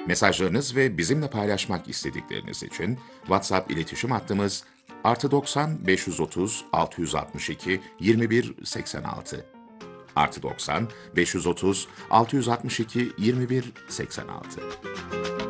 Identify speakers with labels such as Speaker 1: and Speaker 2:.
Speaker 1: Mesajlarınız ve bizimle paylaşmak istedikleriniz için WhatsApp iletişim hattımız +90 530 662 21 86 +90 530 662 21 86.